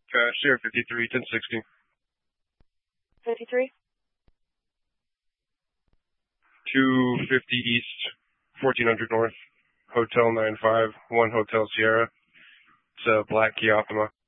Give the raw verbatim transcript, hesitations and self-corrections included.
Uh, Sierra fifty-three, ten sixty. fifty-three? two fifty East, fourteen hundred North, Hotel nine five, one Hotel Sierra. It's a black Kia Optima.